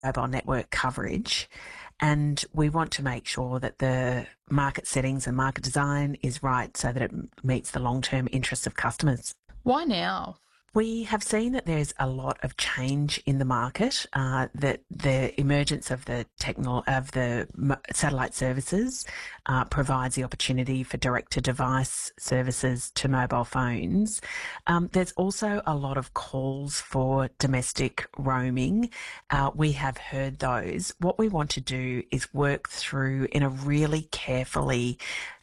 mobile network coverage, and we want to make sure that the market settings and market design is right so that it meets the long-term interests of customers. Why now? We have seen that there's a lot of change in the market, that the emergence of the satellite services provides the opportunity for direct-to-device services to mobile phones. There's also a lot of calls for domestic roaming. We have heard those. What we want to do is work through in a really carefully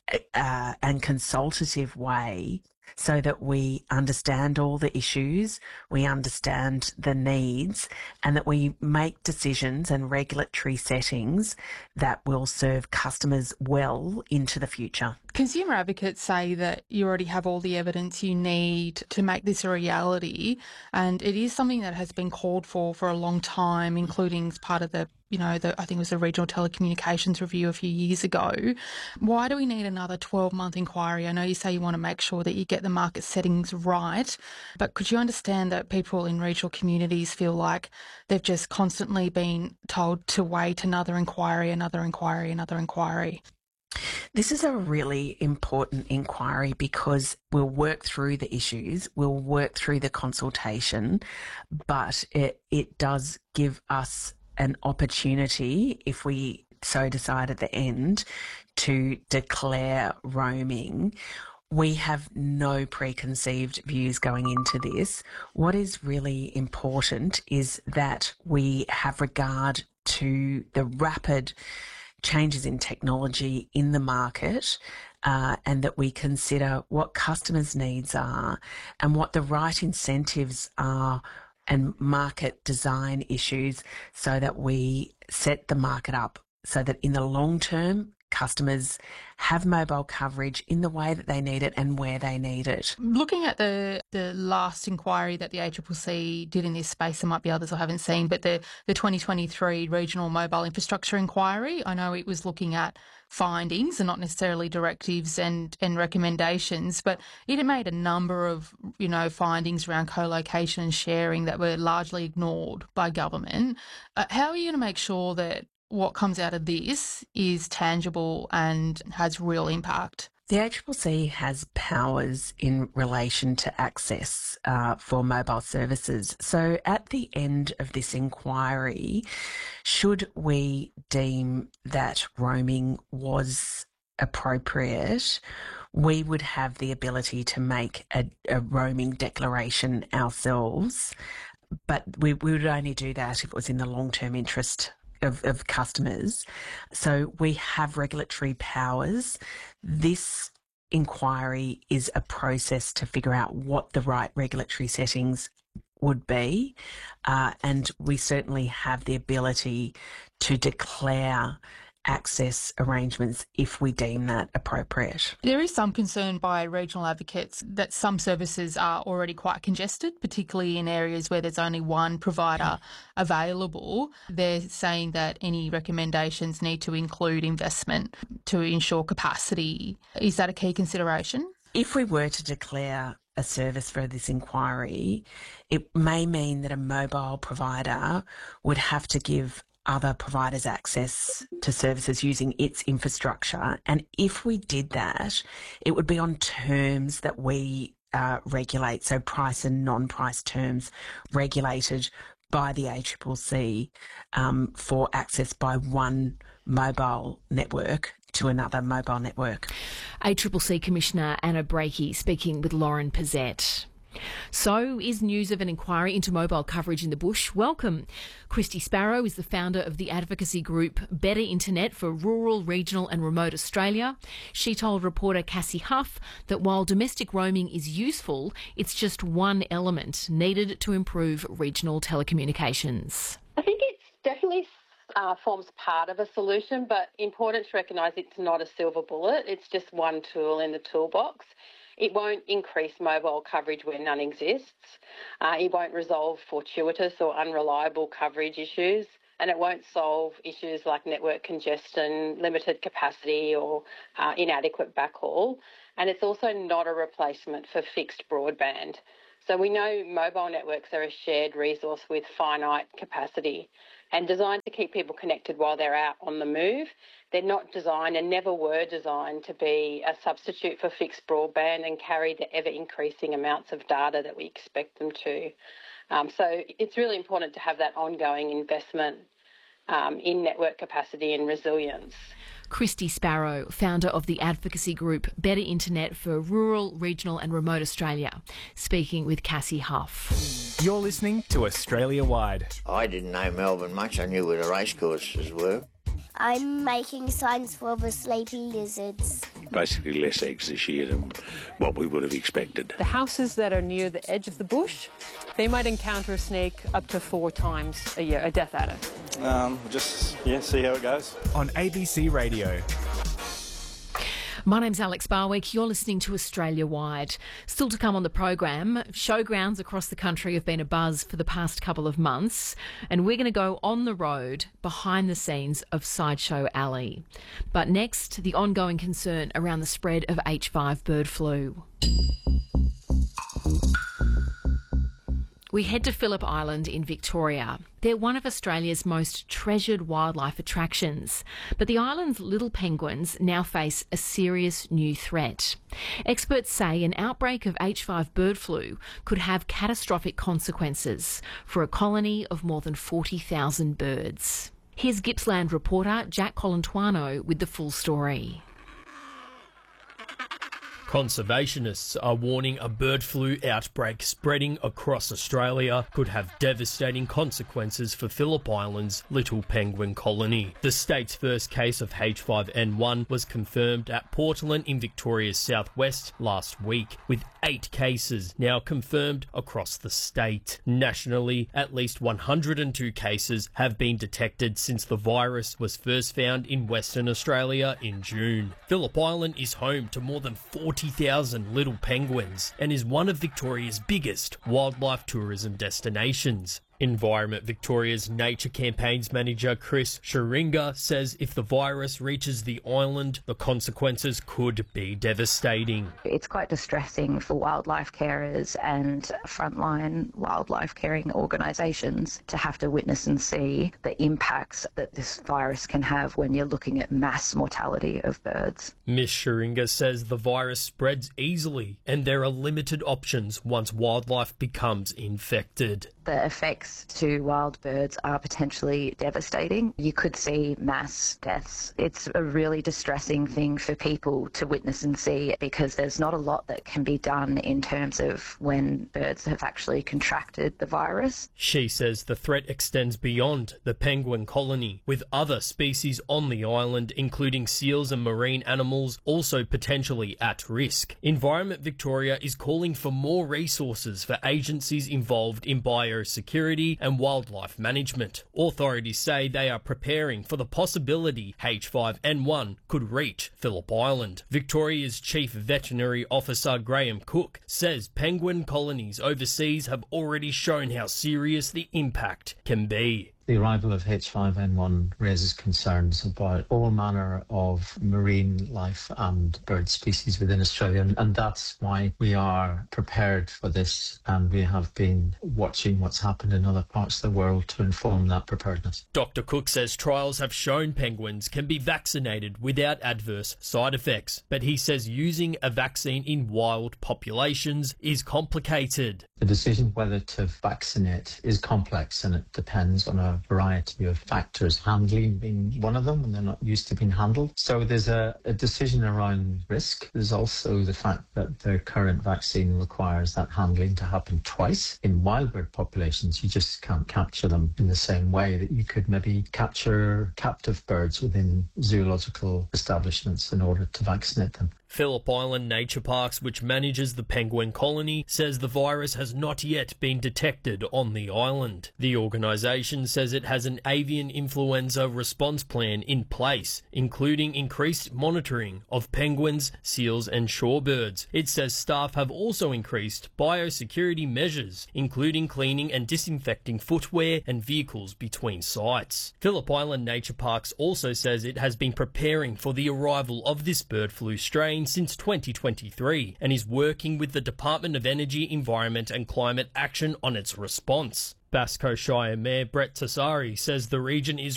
and consultative way so that we understand all the issues, we understand the needs, and that we make decisions and regulatory settings that will serve customers well into the future. Consumer advocates say that you already have all the evidence you need to make this a reality, and it is something that has been called for a long time, including as part of the I think it was the Regional Telecommunications Review a few years ago. Why do we need another 12-month inquiry? I know you say you want to make sure that you get the market settings right, but could you understand that people in regional communities feel like they've just constantly been told to wait another inquiry, another inquiry, another inquiry? This is a really important inquiry because we'll work through the issues, we'll work through the consultation, but it does give us an opportunity, if we so decide at the end, to declare roaming. We have no preconceived views going into this. What is really important is that we have regard to the rapid changes in technology in the market, and that we consider what customers' needs are and what the right incentives are and market design issues so that we set the market up so that in the long term, customers have mobile coverage in the way that they need it and where they need it. Looking at the last inquiry that the ACCC did in this space, there might be others I haven't seen, but the 2023 Regional Mobile Infrastructure Inquiry, I know it was looking at findings and not necessarily directives and recommendations, but it made a number of, findings around co-location and sharing that were largely ignored by government. How are you going to make sure that what comes out of this is tangible and has real impact? The ACCC has powers in relation to access for mobile services. So at the end of this inquiry, should we deem that roaming was appropriate, we would have the ability to make a roaming declaration ourselves, but we would only do that if it was in the long-term interest of customers. So we have regulatory powers. This inquiry is a process to figure out what the right regulatory settings would be, and we certainly have the ability to declare access arrangements if we deem that appropriate. There is some concern by regional advocates that some services are already quite congested, particularly in areas where there's only one provider available. They're saying that any recommendations need to include investment to ensure capacity. Is that a key consideration? If we were to declare a service for this inquiry, it may mean that a mobile provider would have to give other providers access to services using its infrastructure. And if we did that, it would be on terms that we regulate, so price and non-price terms regulated by the ACCC for access by one mobile network to another mobile network. ACCC Commissioner Anna Breakey speaking with Lauren Pizzette. So, is news of an inquiry into mobile coverage in the bush welcome? Christy Sparrow is the founder of the advocacy group Better Internet for Rural, Regional and Remote Australia. She told reporter Cassie Huff that while domestic roaming is useful, it's just one element needed to improve regional telecommunications. I think it's definitely forms part of a solution, but important to recognise it's not a silver bullet. It's just one tool in the toolbox. It won't increase mobile coverage where none exists. It won't resolve fortuitous or unreliable coverage issues, and it won't solve issues like network congestion, limited capacity or inadequate backhaul. And it's also not a replacement for fixed broadband. So we know mobile networks are a shared resource with finite capacity. and designed to keep people connected while they're out on the move. They're not designed and never were designed to be a substitute for fixed broadband and carry the ever-increasing amounts of data that we expect them to. So it's really important to have that ongoing investment in network capacity and resilience. Christy Sparrow, founder of the advocacy group Better Internet for Rural, Regional and Remote Australia, speaking with Cassie Huff. You're listening to Australia Wide. I didn't know Melbourne much. I knew where the racecourses were. I'm making signs for the sleepy lizards. Basically less eggs this year than what we would have expected. The houses that are near the edge of the bush, they might encounter a snake up to 4 times a year, a death adder. See how it goes. On ABC Radio. My name's Alex Barwick. You're listening to Australia Wide. Still to come on the program, showgrounds across the country have been abuzz for the past couple of months, and we're going to go on the road behind the scenes of Sideshow Alley. But next, the ongoing concern around the spread of H5 bird flu. We head to Phillip Island in Victoria. They're one of Australia's most treasured wildlife attractions, but the island's little penguins now face a serious new threat. Experts say an outbreak of H5 bird flu could have catastrophic consequences for a colony of more than 40,000 birds. Here's Gippsland reporter Jack Colantuano with the full story. Conservationists are warning a bird flu outbreak spreading across Australia could have devastating consequences for Phillip Island's little penguin colony. The state's first case of H5N1 was confirmed at Portland in Victoria's southwest last week, with 8 cases now confirmed across the state. Nationally, at least 102 cases have been detected since the virus was first found in Western Australia in June. Phillip Island is home to more than 40,000 little penguins and is one of Victoria's biggest wildlife tourism destinations. Environment Victoria's Nature Campaigns Manager Chris Scheringa says if the virus reaches the island, the consequences could be devastating. It's quite distressing for wildlife carers and frontline wildlife caring organisations to have to witness and see the impacts that this virus can have when you're looking at mass mortality of birds. Ms. Scheringa says the virus spreads easily and there are limited options once wildlife becomes infected. The effects to wild birds are potentially devastating. You could see mass deaths. It's a really distressing thing for people to witness and see because there's not a lot that can be done in terms of when birds have actually contracted the virus. She says the threat extends beyond the penguin colony, with other species on the island, including seals and marine animals, also potentially at risk. Environment Victoria is calling for more resources for agencies involved in biosecurity and wildlife management. Authorities say they are preparing for the possibility H5N1 could reach Phillip Island. Victoria's Chief Veterinary Officer Graham Cook says penguin colonies overseas have already shown how serious the impact can be. The arrival of H5N1 raises concerns about all manner of marine life and bird species within Australia, and that's why we are prepared for this, and we have been watching what's happened in other parts of the world to inform that preparedness. Dr. Cook says trials have shown penguins can be vaccinated without adverse side effects, but he says using a vaccine in wild populations is complicated. The decision whether to vaccinate is complex, and it depends on a variety of factors, handling being one of them, and they're not used to being handled. So there's a decision around risk. There's also the fact that the current vaccine requires that handling to happen twice. In wild bird populations, you just can't capture them in the same way that you could maybe capture captive birds within zoological establishments in order to vaccinate them. Phillip Island Nature Parks, which manages the penguin colony, says the virus has not yet been detected on the island. The organisation says it has an avian influenza response plan in place, including increased monitoring of penguins, seals and shorebirds. It says staff have also increased biosecurity measures, including cleaning and disinfecting footwear and vehicles between sites. Phillip Island Nature Parks also says it has been preparing for the arrival of this bird flu strain since 2023 and is working with the Department of Energy, Environment and Climate Action on its response. Basco Shire Mayor Brett Tassari says the region is